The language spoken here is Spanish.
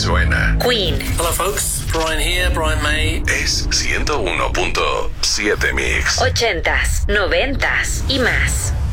suena. Queen. Hello folks, Brian here, Brian May. Es 101.7 Mix. 80s, 90s y más.